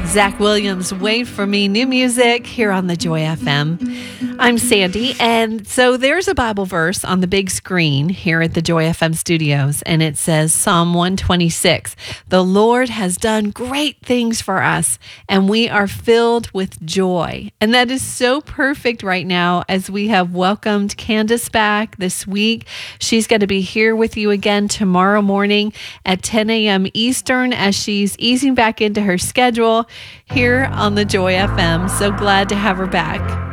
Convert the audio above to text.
Zach Williams, Wait For Me, new music here on the Joy FM. I'm Sandy, and so there's a Bible verse on the big screen here at the Joy FM studios, and it says Psalm 126, "The Lord has done great things for us, and we are filled with joy." And that is so perfect right now as we have welcomed Candace back this week. She's going to be here with you again tomorrow morning at 10 a.m. Eastern as she's easing back into her schedule here on the Joy FM. So glad to have her back.